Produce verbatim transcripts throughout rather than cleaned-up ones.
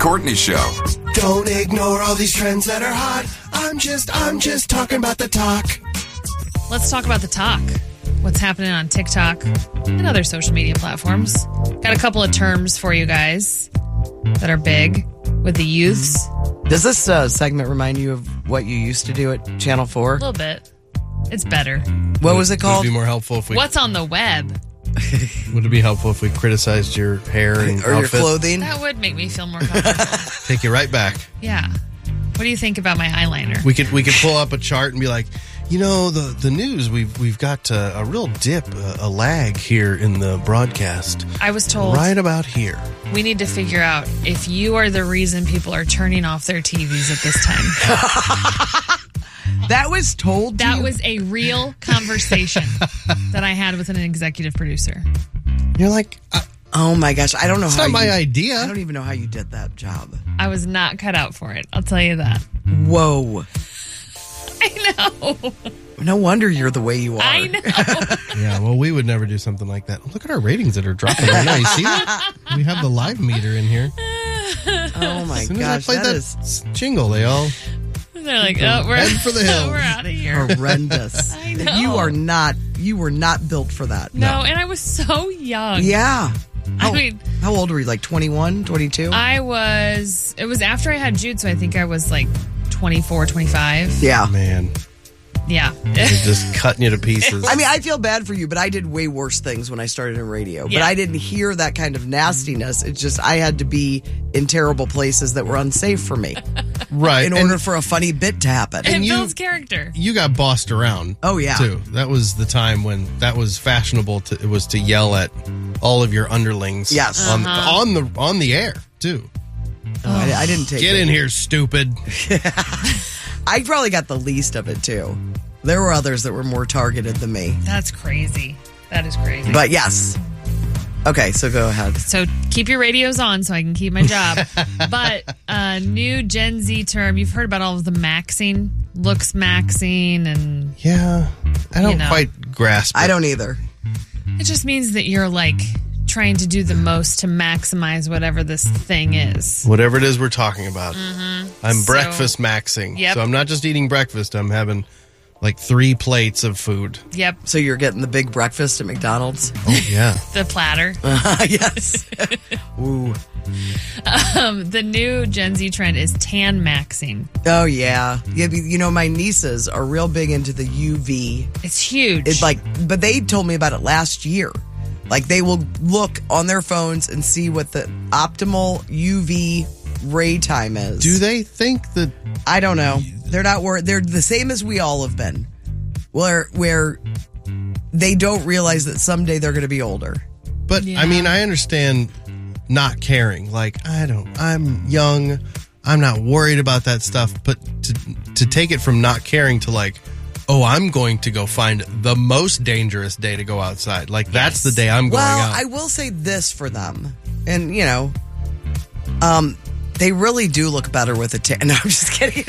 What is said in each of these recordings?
Courtney Show. Don't ignore all these trends that are hot. I'm just, I'm just talking about the talk. Let's talk about the talk. What's happening on TikTok and other social media platforms. Got a couple of terms for you guys that are big with the youths. Does this uh, segment remind you of what you used to do at Channel four? A little bit. It's better. What was it called? Would it be more helpful if we... What's on the web? Would it be helpful if we criticized your hair and or outfit? your clothing? That would make me feel more comfortable. Take you right back. Yeah. What do you think about my eyeliner? We could we could pull up a chart and be like, you know, the, the news, we've we've got a, a real dip, a, a lag here in the broadcast. I was told right about here. We need to figure out if you are the reason people are turning off their T Vs at this time. That was told to That you? was a real conversation that I had with an executive producer. You're like, uh, oh my gosh, I don't know it's how not my you, idea. I don't even know how you did that job. I was not cut out for it. I'll tell you that. Whoa. I know. No wonder you're the way you are. I know. Yeah, well, we would never do something like that. Look at our ratings that are dropping right now. You see that? We have the live meter in here. Oh my As soon gosh, as I played that that, is jingle, they all... They're like, oh, we're, head for the hills. we're out of here. horrendous. I know. You are not, you were not built for that. No, and I was so young. Yeah. I How, mean, how old were you? Like twenty-one, twenty-two? I was, it was after I had Jude, so I think I was like twenty-four, twenty-five. Yeah. Man, Yeah. they're just cutting you to pieces. I mean, I feel bad for you, but I did way worse things when I started in radio. But Yeah. I didn't hear that kind of nastiness. It's just I had to be in terrible places that were unsafe for me right. in and order for a funny bit to happen. and you- Bill's character. you got bossed around. Oh, yeah. Too. That was the time when that was fashionable to, it was to yell at all of your underlings. Yes. On, Uh-huh. on the on the air, too. Oh, I, I didn't take Get it. in here, stupid. I probably got the least of it, too. There were others that were more targeted than me. That's crazy. That is crazy. But yes. Okay, so go ahead. So keep your radios on so I can keep my job. But a new Gen Z term, you've heard about all of the maxing, looks maxing, and Yeah. I don't You know. quite grasp it. I don't either. it just means that you're like trying to do the most to maximize whatever this thing is. Whatever it is we're talking about. I'm Mm-hmm. So- breakfast maxing. Yep. So I'm not just eating breakfast. I'm having like three plates of food. Yep, So you're getting the big breakfast at McDonald's? Oh, yeah. the platter. Yes. Ooh. Um, the new Gen Z trend is tan maxing. Oh, yeah. yeah. but, You know, my nieces are real big into the U V. It's huge. It's like, but they told me about it last year. Like they will look on their phones and see what the optimal U V ray time is. Do they think that I don't know. They're not worried. They're the same as we all have been. Where where they don't realize that someday they're going to be older. But Yeah. I mean, I understand not caring. Like, I don't, I'm young. I'm not worried about that stuff. But to, to take it from not caring to like, oh, I'm going to go find the most dangerous day to go outside. Like, that's Yes. the day I'm going Well, out. I will say this for them. And, you know, um, they really do look better with a tan. No, I'm just kidding.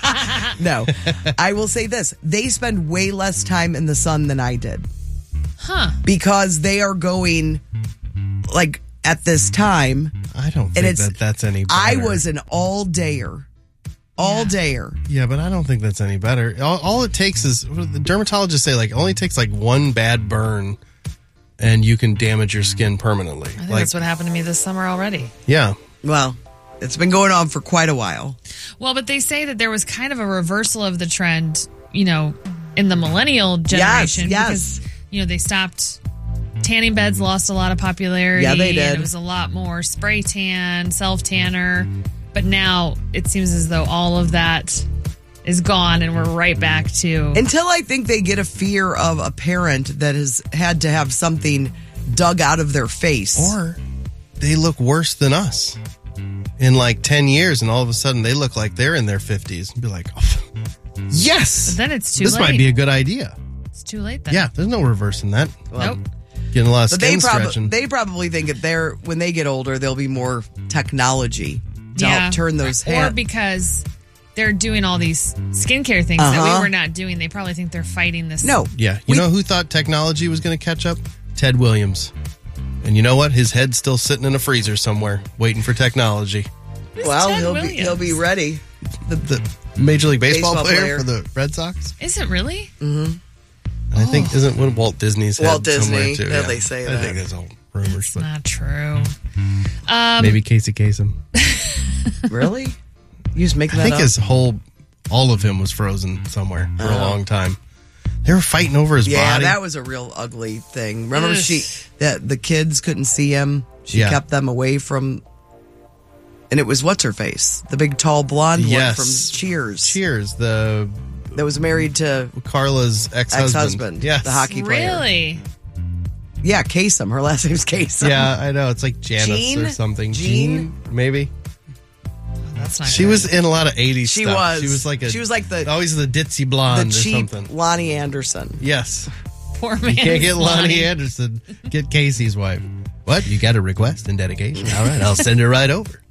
No, I will say this. They spend way less time in the sun than I did. huh. Because they are going, like, at this time. I don't And think it's, that that's any better. I was an all-dayer. All-dayer. Yeah, but I don't think that's any better. All, all it takes is, what do the dermatologists say, like, it only takes like one bad burn and you can damage your skin permanently. I think Like, that's what happened to me this summer already. yeah. Well, it's been going on for quite a while. Well, but they say that there was kind of a reversal of the trend, you know, in the millennial generation. yes. Because, you know, they stopped. Tanning beds lost a lot of popularity. Yeah, they did. And it was a lot more spray tan, self tanner. But now it seems as though all of that is gone and we're right back to. Until I think they get a fear of a parent that has had to have something dug out of their face. Or they look worse than us in like ten years, and all of a sudden they look like they're in their fifties and be like, oh, yes, But then it's too this late. might be a good idea. It's too late then. Yeah, there's no reversing that. Nope. Getting a lot of But they, skin prob- stretching. they probably think that they're when they get older, there'll be more technology to Yeah. help turn those Or hands. because they're doing all these skincare things that Uh-huh. we were not doing. They probably think they're fighting this. No. yeah, you We- know who thought technology was going to catch up? Ted Williams. And you know what? His head's still sitting in a freezer somewhere, waiting for technology. Who's Well, Ted he'll Williams? be he'll be ready. The, the Major League Baseball, Baseball player, player. for the Red Sox. Is it really? And I think isn't one Walt Disney's head Walt somewhere Disney. too? Yeah, they say I that. think that's all rumors, but Not true. Um, maybe Casey Kasem. Really? You just making I that think up? his whole, all of him was frozen somewhere for a long time. They were fighting over his yeah, body. that was a real ugly thing. Remember, Ugh. she that the kids couldn't see him. She Yeah. kept them away from. And it was what's her face, the big tall blonde Yes. one from Cheers, Cheers, the that was married to Carla's ex-husband. ex-husband, Yes. the hockey player. really? Yeah, Kasem. Her last name's Kasem. Yeah, I know. It's like Janice Jean? or something. Jean? Jean, maybe. That's not. She good. was in a lot of eighties She stuff. was. She was like a. She was like the- always the ditzy the blonde or cheap something. Lonnie Anderson. Yes. poor man. Can't get Lonnie Anderson. Get Casey's wife. What? You got a request and dedication? All right, I'll send her right over.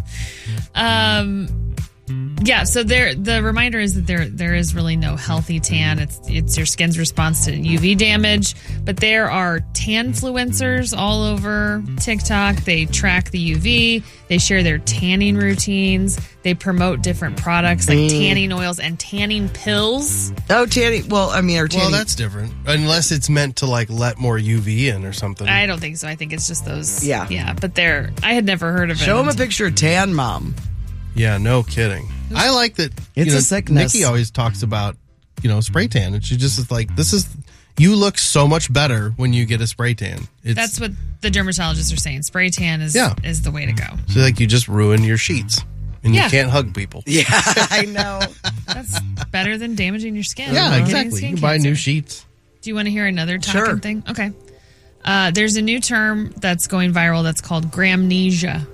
Um, yeah. So there, the reminder is that there there is really no healthy tan. It's it's your skin's response to U V damage. But there are tan-fluencers all over TikTok. They track the U V. They share their tanning routines. They promote different products like tanning oils and tanning pills. Oh, tanning. Well, I mean, our tanning. Well, that's different. Unless it's meant to like let more U V in or something. I don't think so. I think it's just those. Yeah. Yeah. But they're. I had never heard of it. Show him a picture of Tan Mom. Yeah, no kidding. I like that. It's you know, a sickness. Nikki always talks about, you know, spray tan, and she just is like, "This is you look so much better when you get a spray tan." It's That's what the dermatologists are saying. Spray tan is Yeah. is the way to go. so like you just ruin your sheets, and Yeah. you can't hug people. Yeah, I know. That's better than damaging your skin. Yeah, or getting exactly. skin You can buy cancer. new sheets. Do you want to hear another talking Sure. thing? Okay. Uh, there's a new term that's going viral that's called gramnesia.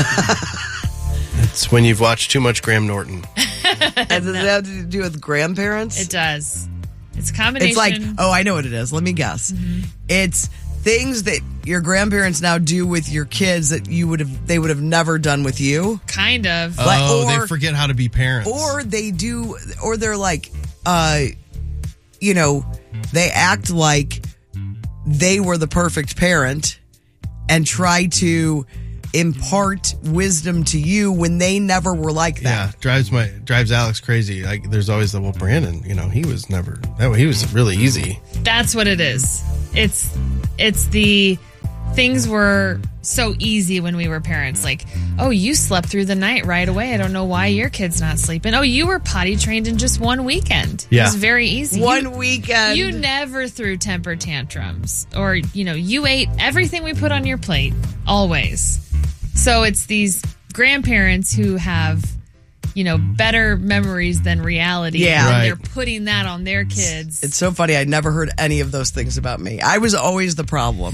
It's when you've watched too much Graham Norton. And does it have to do with grandparents? It does. It's a combination. It's like, oh, I know what it is. Let me guess. It's things that your grandparents now do with your kids that you would have, they would have never done with you, kind of. Like, oh, or- they forget how to be parents. or they do, or they're like, uh, you know, they act like they were the perfect parent and try to impart wisdom to you when they never were like that. yeah, drives my drives Alex crazy. Like, there's always the well, Brandon. You know, he was never. That he was really easy. That's what it is. It's it's the things were so easy when we were parents. Like, oh, you slept through the night right away. I don't know why your kid's not sleeping. Oh, you were potty trained in just one weekend. Yeah. It was very easy. One You- weekend. You never threw temper tantrums, or, you know, you ate everything we put on your plate, always. So it's these grandparents who have, you know, better memories than reality. Yeah. And Right. they're putting that on their kids. It's so funny. I never heard any of those things about me. I was always the problem.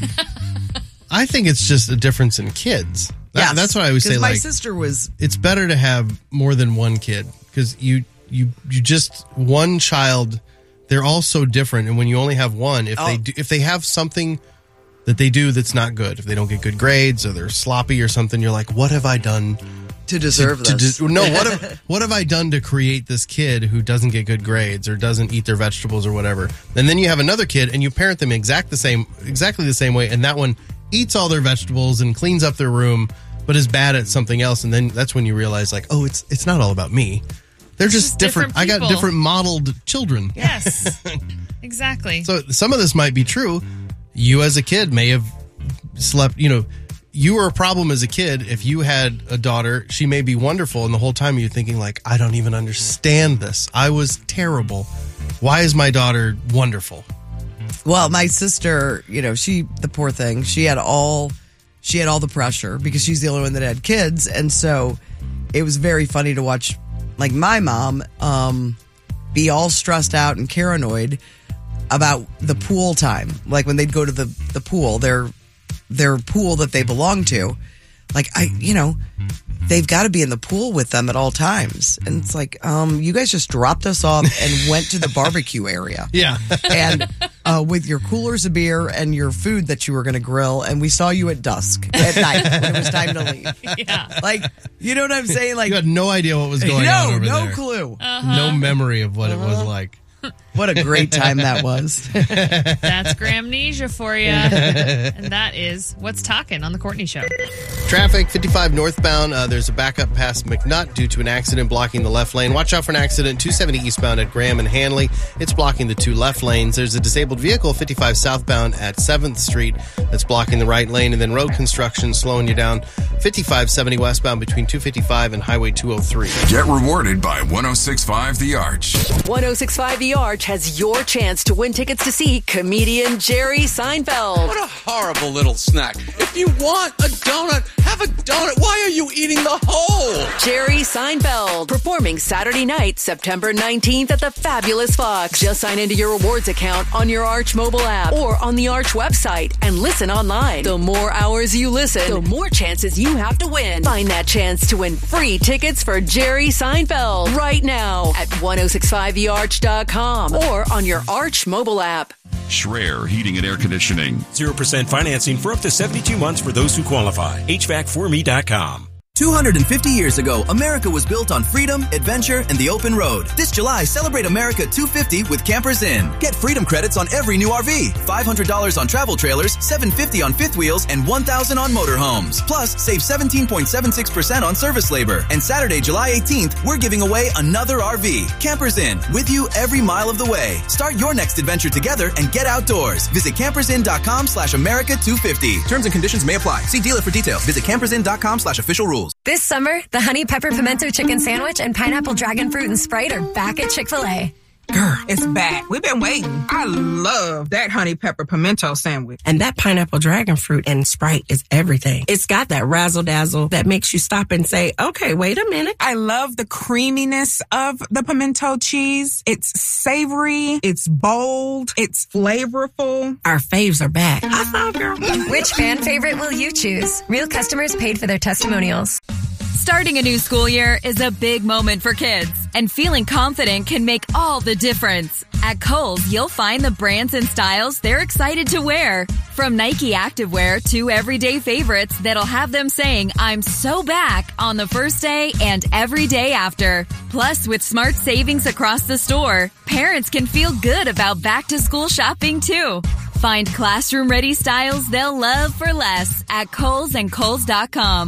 I think it's just a difference in kids. That- Yes. That's what I always say. 'Cause my Like, sister was. it's better to have more than one kid because you you you just one child. They're all so different, and when you only have one, if they Oh. do, if they have something that they do that's not good, if they don't get good grades or they're sloppy or something, you're like, what have I done To deserve to this. des- no, what have what have I done to create this kid who doesn't get good grades or doesn't eat their vegetables or whatever? And then you have another kid and you parent them exact the same exactly the same way, and that one eats all their vegetables and cleans up their room, but is bad at something else. And then that's when you realize, like, oh, it's it's not all about me. They're just, just different. different I got people. different modeled children. Yes, exactly. So some of this might be true. You as a kid may have slept, you know, you were a problem as a kid. If you had a daughter, she may be wonderful. And the whole time you're thinking like, I don't even understand this. I was terrible. Why is my daughter wonderful? Well, my sister, you know, she, the poor thing, she had all, she had all the pressure because she's the only one that had kids. And so it was very funny to watch, like, my mom um, be all stressed out and paranoid about the pool time. Like when they'd go to the, the pool, their, their pool that they belong to. Like, I, you know, they've got to be in the pool with them at all times. And it's like, um, you guys just dropped us off and went to the barbecue area. Yeah. And uh, with your coolers of beer and your food that you were going to grill, and we saw you at dusk at night when it was time to leave. Yeah. Like, you know what I'm saying? Like, You had no idea what was going no, on over no there. clue. No memory of what it was like. What a great time that was. That's Gramnesia for you. And that is What's Talking on The Courtney Show. Traffic, fifty-five northbound. Uh, there's a backup past McNutt due to an accident blocking the left lane. Watch out for an accident, two seventy eastbound at Graham and Hanley. It's blocking the two left lanes. There's a disabled vehicle, fifty-five southbound at seventh Street. That's blocking the right lane. And then road construction slowing you down, fifty-five seventy westbound between two fifty-five and Highway two oh three. Get rewarded by one oh six point five The Arch. one oh six point five The Arch has your chance to win tickets to see comedian Jerry Seinfeld. What a horrible little snack. If you want a donut, have a donut. Why are you eating the whole? Jerry Seinfeld, performing Saturday night, September nineteenth at the Fabulous Fox. Just sign into your rewards account on your Arch mobile app or on the Arch website and listen online. The more hours you listen, the more chances you have to win. Find that chance to win free tickets for Jerry Seinfeld right now at ten sixty-five the arch dot com or on your Arch mobile app. Schreier Heating and Air Conditioning. zero percent financing for up to seventy-two months for those who qualify. H V A C for me dot com. two hundred fifty years ago, America was built on freedom, adventure, and the open road. This July, celebrate America two fifty with Campers Inn. Get freedom credits on every new R V, five hundred dollars on travel trailers, seven hundred fifty dollars on fifth wheels, and one thousand dollars on motorhomes. Plus, save seventeen point seven six percent on service labor. And Saturday, July eighteenth, we're giving away another R V. Campers Inn, with you every mile of the way. Start your next adventure together and get outdoors. Visit campersin.com slash America 250. Terms and conditions may apply. See dealer for details. Visit campersin.com slash official rules. This summer, the Honey Pepper Pimento Chicken Sandwich and Pineapple Dragon Fruit and Sprite are back at Chick-fil-A. Girl, it's back. We've been waiting. I love that Honey Pepper Pimento Sandwich. And that Pineapple Dragon Fruit and Sprite is everything. It's got that razzle-dazzle that makes you stop and say, okay, wait a minute. I love the creaminess of the pimento cheese. It's savory. It's bold. It's flavorful. Our faves are back. I thought, girl. Which fan favorite will you choose? Real customers paid for their testimonials. Starting a new school year is a big moment for kids, and feeling confident can make all the difference. At Kohl's, you'll find the brands and styles they're excited to wear. From Nike activewear to everyday favorites that'll have them saying, I'm so back on the first day and every day after. Plus, with smart savings across the store, parents can feel good about back-to-school shopping too. Find classroom-ready styles they'll love for less at Kohl's and Kohl's dot com.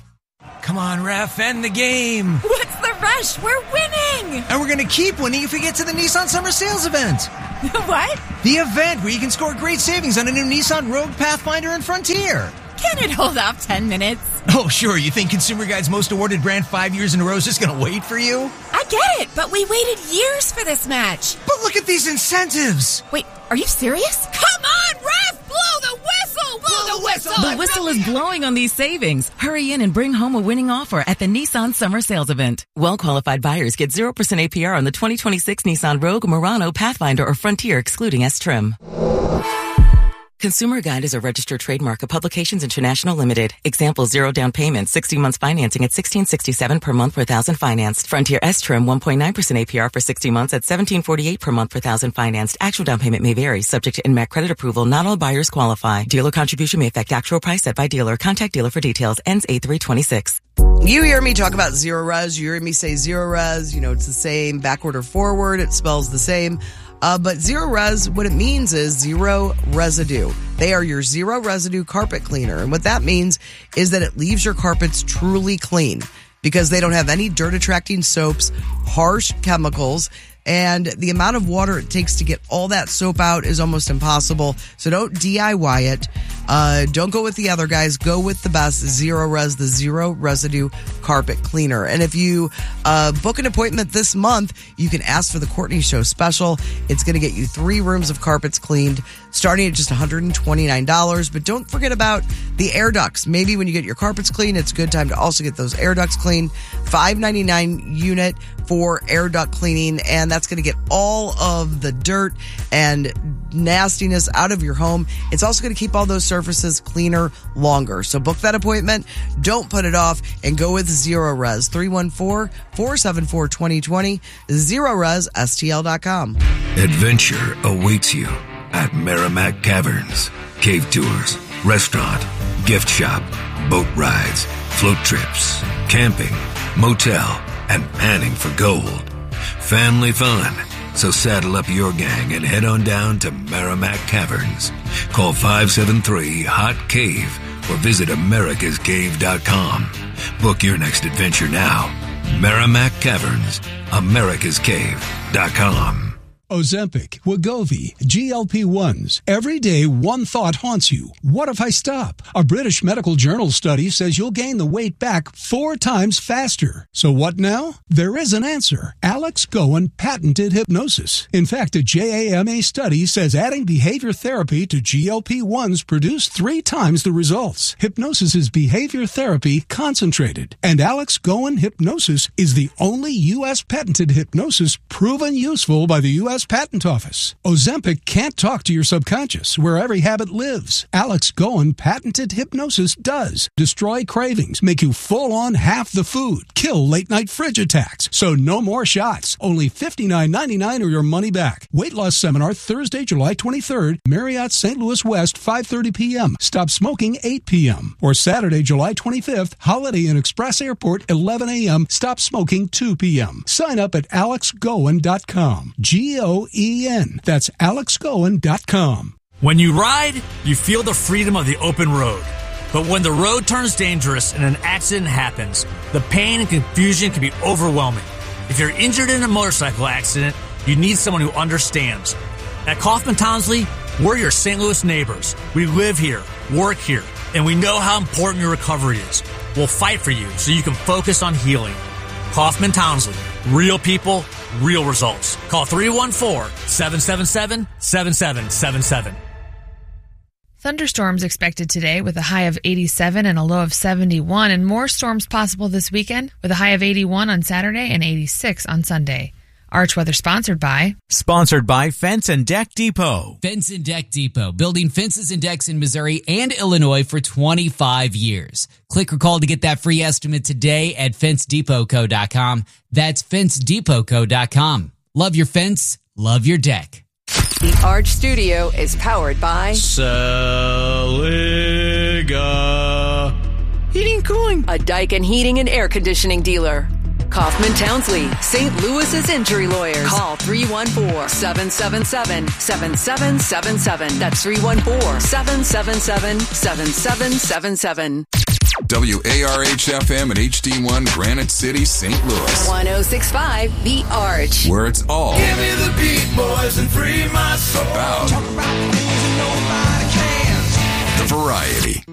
Come on, ref, end the game. What's the rush? We're winning! And we're going to keep winning if we get to the Nissan Summer Sales event. What? The event where you can score great savings on a new Nissan Rogue, Pathfinder, and Frontier. Can it hold off ten minutes? Oh, sure. You think Consumer Guide's most awarded brand five years in a row is just going to wait for you? I get it, but we waited years for this match. But look at these incentives. Wait, are you serious? Come on, ref! Blow the whistle! Blow the whistle! The whistle is blowing on these savings. Hurry in and bring home a winning offer at the Nissan Summer Sales event. Well-qualified buyers get zero percent A P R on the twenty twenty-six Nissan Rogue, Murano, Pathfinder, or Frontier, excluding S-Trim. Consumer Guide is a registered trademark of Publications International Limited. Example, zero down payment, sixty months financing at sixteen sixty-seven per month per thousand financed. Frontier S-Trim, one point nine percent A P R for sixty months at seventeen forty-eight per month per thousand financed. Actual down payment may vary, subject to N M A C credit approval. Not all buyers qualify. Dealer contribution may affect actual price set by dealer. Contact dealer for details. Ends eight three twenty-six. You hear me talk about zero res. You hear me say zero res. You know, it's the same backward or forward. It spells the same. Uh, but zero res, what it means is zero residue. They are your zero residue carpet cleaner. And what that means is that it leaves your carpets truly clean because they don't have any dirt attracting soaps, harsh chemicals, and the amount of water it takes to get all that soap out is almost impossible. So don't D I Y it. Uh, don't go with the other guys. Go with the best, Zero Res, the Zero Residue Carpet Cleaner. And if you uh, book an appointment this month, you can ask for the Courtney Show special. It's going to get you three rooms of carpets cleaned, starting at just one hundred twenty-nine dollars. But don't forget about the air ducts. Maybe when you get your carpets cleaned, it's a good time to also get those air ducts cleaned. five ninety-nine unit for air duct cleaning, and that's going to get all of the dirt and nastiness out of your home. It's also going to keep all those surfaces cleaner longer. So book that appointment. Don't put it off and go with Zero Res. three one four, four seven four, two zero two zero. Zero Res S T L dot com. Adventure awaits you at Merrimack Caverns. Cave tours, restaurant, gift shop, boat rides, float trips, camping, motel, and panning for gold. Family fun So saddle up your gang and head on down to Merrimack Caverns. Call five seven three, H O T, CAVE or visit americas cave dot com. Book your next adventure now. Merrimack Caverns, americas cave dot com. Ozempic, Wegovy, G L P ones. Every day, one thought haunts you. What if I stop? A British medical journal study says you'll gain the weight back four times faster. So what now? There is an answer. Alex Goen patented hypnosis. In fact, a J A M A study says adding behavior therapy to G L P ones produced three times the results. Hypnosis is behavior therapy concentrated. And Alex Goen Hypnosis is the only U S patented hypnosis proven useful by the U S Patent Office. Ozempic can't talk to your subconscious, where every habit lives. Alex Goen patented hypnosis does. Destroy cravings, make you full on half the food, kill late night fridge attacks. So no more shots. Only fifty-nine ninety-nine or your money back. Weight loss seminar Thursday, July twenty-third, Marriott Saint Louis West, five thirty p.m. Stop smoking eight p.m. Or Saturday, July twenty-fifth, Holiday Inn Express Airport, eleven a.m. Stop smoking two p.m. Sign up at alex goen dot com. G O E N. That's alex goen dot com. When you ride, you feel the freedom of the open road. But when the road turns dangerous and an accident happens, the pain and confusion can be overwhelming. If you're injured in a motorcycle accident, you need someone who understands. At Kaufman Townsley, we're your Saint Louis neighbors. We live here, work here, and we know how important your recovery is. We'll fight for you so you can focus on healing. Kaufman Townsley. Real people, real results. Call three one four, seven seven seven, seven seven seven seven. Thunderstorms expected today with a high of eighty-seven and a low of seventy-one, and more storms possible this weekend with a high of eighty-one on Saturday and eighty-six on Sunday. Arch Weather sponsored by... Sponsored by Fence and Deck Depot. Fence and Deck Depot, building fences and decks in Missouri and Illinois for twenty-five years. Click or call to get that free estimate today at fence depot co dot com. That's fence depot co dot com. Love your fence, love your deck. The Arch Studio is powered by... Saliga Heating and Cooling. A Daikin Heating and Air Conditioning dealer. Kaufman Townsley, Saint Louis's injury lawyers. Call three one four, seven seven seven, seven seven seven seven. That's three one four, seven seven seven, seven seven seven seven. W A R H F M and H D one Granite City, Saint Louis. one oh six point five The Arch. Where it's all Give me the beat, boys, and free my soul. about Talk about things that nobody can. the variety.